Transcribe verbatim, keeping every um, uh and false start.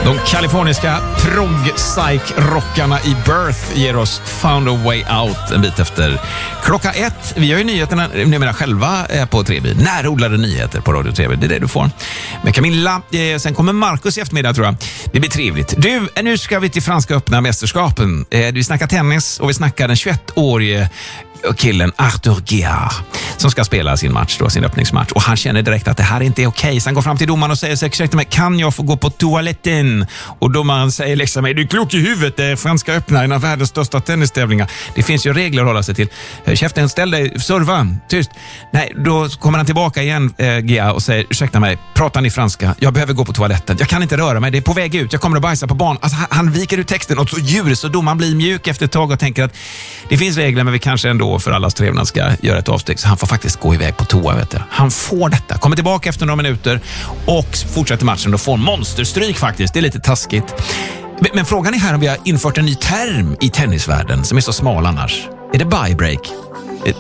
De kaliforniska prog-psych-rockarna i Birth ger oss Found a Way Out en bit efter klockan ett. Vi gör ju nyheterna numera själva på tre B. Närodlade nyheter på Radio tre B. Det är det du får. Men Camilla, eh, sen kommer Marcus i eftermiddag tror jag. Det blir trevligt. Du, nu ska vi till franska öppna mästerskapen. Eh, vi snackar tennis och vi snackar den tjugoett-årige killen Arthur Guillard som ska spela sin match då, sin öppningsmatch, och han känner direkt att det här inte är okej. Så han går fram till domaren och säger så, ursäkta mig, kan jag få gå på toaletten? Och domaren säger liksom, är du klok i huvudet? Det är franska öppna, en av världens största tennistävlingar. Det finns ju regler att hålla sig till. Käften, ställ dig, serva, tyst. Nej, då kommer han tillbaka igen, eh, Guillard, och säger, ursäkta mig, pratar ni franska? Jag behöver gå på toaletten. Jag kan inte röra mig, det är på väg ut. Jag kommer att bajsa på barn. Alltså, han, han viker ut texten och så djur, så domaren blir mjuk efter ett tag och tänker att det finns regler, men vi kanske ändå för allas trevnad ska göra ett avsteg, så han får faktiskt gå iväg på toa, vet du. Han får detta, kommer tillbaka efter några minuter och fortsätter matchen och får monsterstryk faktiskt. Det är lite taskigt. Men, men frågan är här om vi har infört en ny term i tennisvärlden som är så smal annars. Är det bye break?